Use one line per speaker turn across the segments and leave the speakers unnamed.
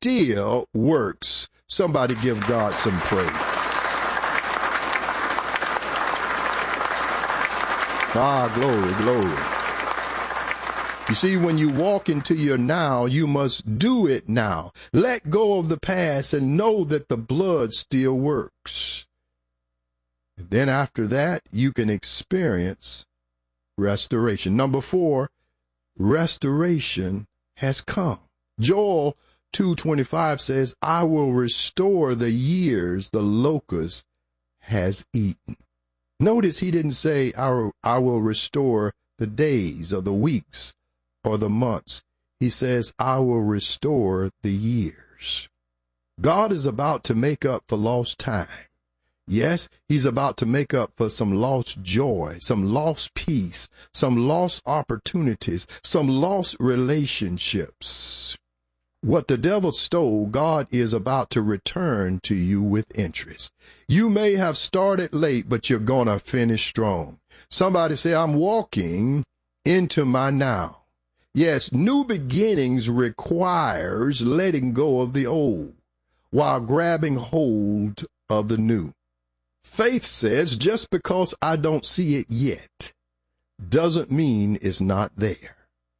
still works. Somebody give God some praise. Ah, glory, glory. You see, when you walk into your now, you must do it now. Let go of the past and know that the blood still works. And then after that, you can experience restoration. Number 4, restoration has come. Joel 2:25 says, I will restore the years the locust has eaten. Notice he didn't say, I will restore the days or the weeks or the months. He says, I will restore the years. God is about to make up for lost time. Yes, he's about to make up for some lost joy, some lost peace, some lost opportunities, some lost relationships. What the devil stole, God is about to return to you with interest. You may have started late, but you're going to finish strong. Somebody say, I'm walking into my now. Yes, new beginnings requires letting go of the old while grabbing hold of the new. Faith says just because I don't see it yet doesn't mean it's not there.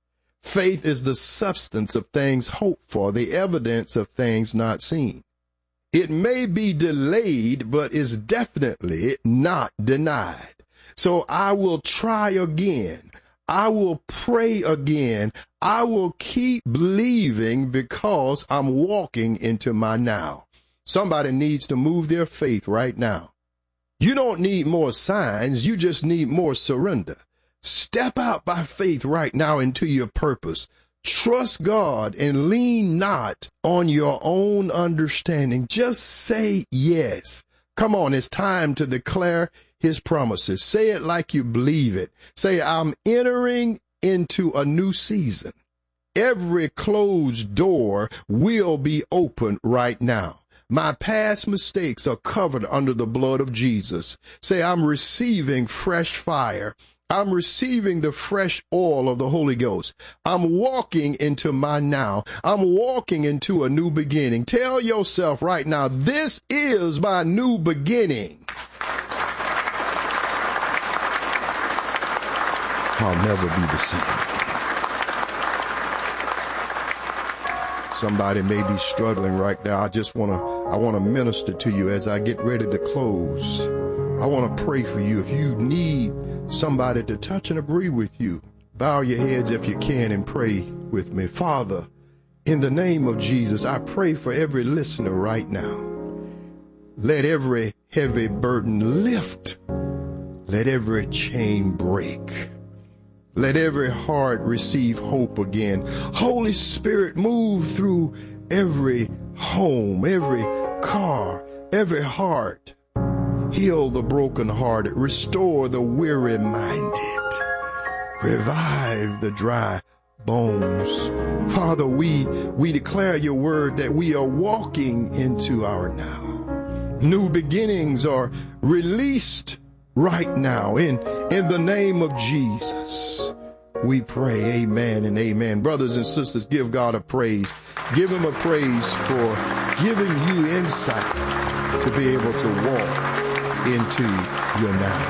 Faith is the substance of things hoped for, the evidence of things not seen. It may be delayed, but is definitely not denied. So I will try again. I will pray again. I will keep believing because I'm walking into my now. Somebody needs to move their faith right now. You don't need more signs. You just need more surrender. Step out by faith right now into your purpose. Trust God and lean not on your own understanding. Just say yes. Come on, it's time to declare his promises. Say it like you believe it. Say, I'm entering into a new season. Every closed door will be open right now. My past mistakes are covered under the blood of Jesus. Say, I'm receiving fresh fire. I'm receiving the fresh oil of the Holy Ghost. I'm walking into my now. I'm walking into a new beginning. Tell yourself right now, this is my new beginning. I'll never be the same. Somebody may be struggling right now. I want to minister to you as I get ready to close. I want to pray for you. If you need somebody to touch and agree with you, bow your heads if you can and pray with me. Father, in the name of Jesus, I pray for every listener right now. Let every heavy burden lift. Let every chain break. Let every heart receive hope again. Holy Spirit, move through every home, every car, every heart. Heal the brokenhearted. Restore the weary-minded. Revive the dry bones. Father, we declare your word that we are walking into our now. New beginnings are released right now in the name of Jesus. We pray, amen and amen. Brothers and sisters, give God a praise. Give him a praise for giving you insight to be able to walk into your now.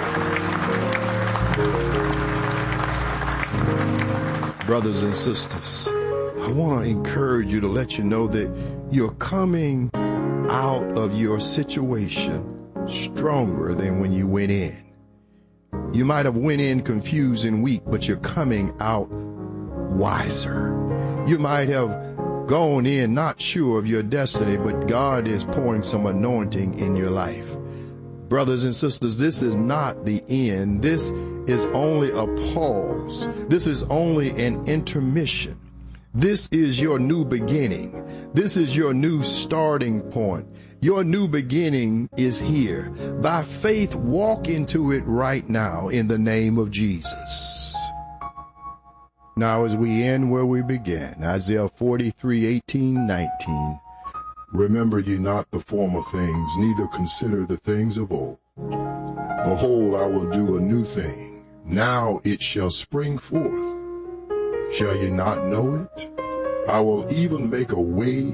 Brothers and sisters, I want to encourage you to let you know that you're coming out of your situation stronger than when you went in. You might have went in confused and weak, but you're coming out wiser. You might have gone in not sure of your destiny, but God is pouring some anointing in your life. Brothers and sisters, this is not the end. This is only a pause. This is only an intermission. This is your new beginning. This is your new starting point. Your new beginning is here. By faith, walk into it right now in the name of Jesus. Now, as we end where we began, Isaiah 43:18-19. Remember ye not the former things, neither consider the things of old. Behold, I will do a new thing. Now it shall spring forth. Shall ye not know it? I will even make a way